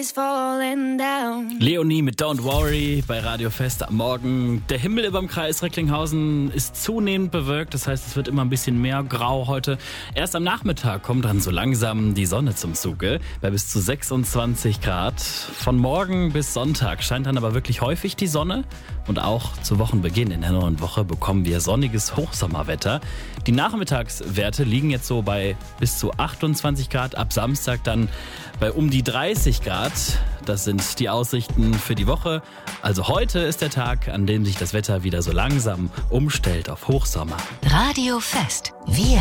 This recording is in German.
Leonie mit Don't Worry bei Radio Fest am Morgen. Der Himmel über dem Kreis Recklinghausen ist zunehmend bewölkt. Das heißt, es wird immer ein bisschen mehr grau heute. Erst am Nachmittag kommt dann so langsam die Sonne zum Zuge bei bis zu 26 Grad. Von morgen bis Sonntag scheint dann aber wirklich häufig die Sonne. Und auch zu Wochenbeginn in der neuen Woche bekommen wir sonniges Hochsommerwetter. Die Nachmittagswerte liegen jetzt so bei bis zu 28 Grad. Ab Samstag dann bei um die 30 Grad. Das sind die Aussichten für die Woche. Also heute ist der Tag, an dem sich das Wetter wieder so langsam umstellt auf Hochsommer. Radio Fest. Wir